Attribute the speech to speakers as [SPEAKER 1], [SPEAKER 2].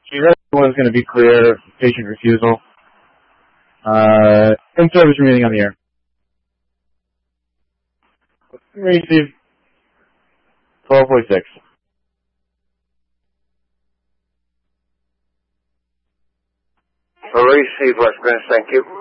[SPEAKER 1] Everyone's going to be clear. Patient refusal. In-service remaining on the air. Receive 1246.
[SPEAKER 2] Receive West Greenwich, thank you.